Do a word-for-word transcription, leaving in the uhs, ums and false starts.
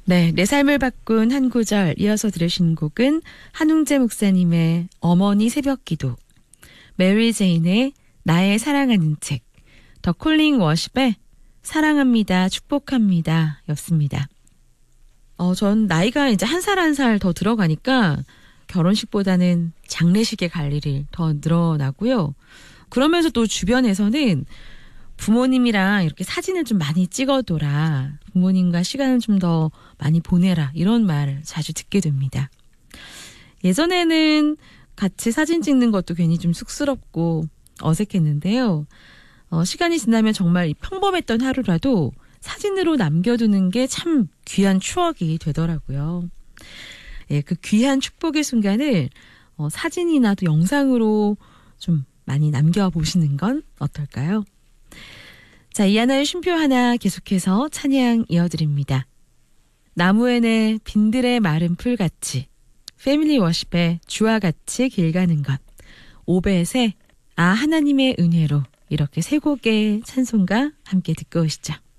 네, 내 삶을 바꾼 한 구절 이어서 들으신 곡은 한웅재 목사님의 어머니 새벽기도, 메리 제인의 나의 사랑하는 책, 더 콜링 워십의 사랑합니다, 축복합니다 였습니다. 어, 전 나이가 이제 한 살 한 살 더 들어가니까 결혼식보다는 장례식에 갈 일이 더 늘어나고요. 그러면서 또 주변에서는 부모님이랑 이렇게 사진을 좀 많이 찍어둬라, 부모님과 시간을 좀 더 많이 보내라, 이런 말을 자주 듣게 됩니다. 예전에는 같이 사진 찍는 것도 괜히 좀 쑥스럽고 어색했는데요. 어, 시간이 지나면 정말 평범했던 하루라도 사진으로 남겨두는 게 참 귀한 추억이 되더라고요. 예, 그 귀한 축복의 순간을 어, 사진이나 또 영상으로 좀 많이 남겨보시는 건 어떨까요? 자, 이하나의 쉼표 하나 계속해서 찬양 이어드립니다. 나무에는 빈들의 마른 풀같이, 패밀리 워십의 주와 같이 길 가는 것, 오벳의 아 하나님의 은혜로, 이렇게 세 곡의 찬송가 함께 듣고 오시죠.